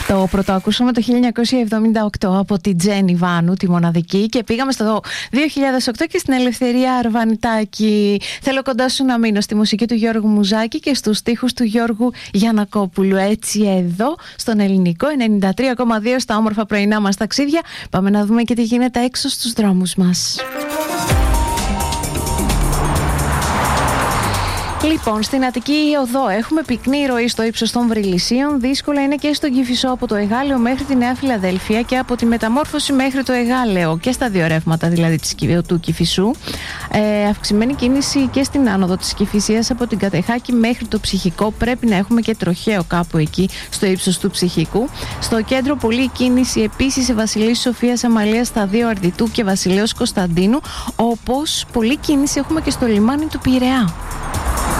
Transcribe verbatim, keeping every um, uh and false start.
Το πρώτο ακούσαμε το χίλια εννιακόσια εβδομήντα οκτώ από τη Τζέννη Βάνου, τη μοναδική, και πήγαμε στο δύο χιλιάδες οκτώ και στην Ελευθερία Αρβανιτάκη. Θέλω κοντά σου να μείνω, στη μουσική του Γιώργου Μουζάκη και στους στίχους του Γιώργου Γιαννακόπουλου. Έτσι εδώ στον Ελληνικό ενενήντα τρία κόμμα δύο, στα όμορφα πρωινά μας ταξίδια. Πάμε να δούμε και τι γίνεται έξω στους δρόμους μας. Λοιπόν, στην Αττική Οδό έχουμε πυκνή ροή στο ύψος των Βρυλισσίων. Δύσκολα είναι και στον Κηφισό από το Εγάλεο μέχρι τη Νέα Φιλαδέλφια και από τη Μεταμόρφωση μέχρι το Εγάλεο, και στα δύο ρεύματα δηλαδή του Κηφισού. Ε, αυξημένη κίνηση και στην άνοδο της Κηφισίας από την Κατεχάκη μέχρι το Ψυχικό. Πρέπει να έχουμε και τροχαίο κάπου εκεί στο ύψος του Ψυχικού. Στο κέντρο πολλή κίνηση επίσης σε Βασιλής Σοφίας Αμαλίας, στα δύο Αρδιτού και Βασιλέως Κωνσταντίνου. Όπως πολλή κίνηση έχουμε και στο λιμάνι του Πειραιά.